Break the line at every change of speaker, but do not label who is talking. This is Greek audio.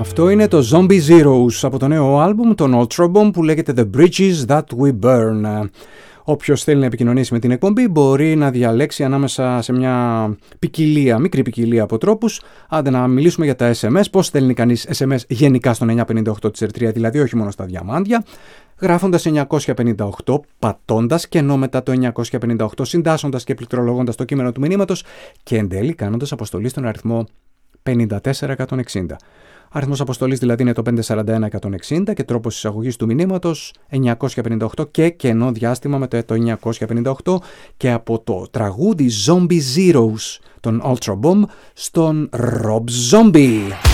Αυτό είναι το Zombie Zeros από το νέο άλμπουμ των Ultra Bomb που λέγεται The Bridges That We Burn. Όποιος θέλει να επικοινωνήσει με την εκπομπή μπορεί να διαλέξει ανάμεσα σε μια μικρή ποικιλία από τρόπους. Άντε να μιλήσουμε για τα SMS. Πώς στέλνει κανείς SMS γενικά στον 958 της R3, δηλαδή όχι μόνο στα διαμάντια. Γράφοντας 958, πατώντας κενό μετά το 958, συντάσσοντας και πληκτρολογώντας το κείμενο του μηνύματος και εν τέλει κάνοντας αποστολή στον αριθμό 54160. Αριθμός αποστολής δηλαδή είναι το 541-160 και τρόπος εισαγωγής του μηνύματος 958 και κενό διάστημα με το 958 και από το τραγούδι Zombie Zeros των Ultra Bomb στον Rob Zombie.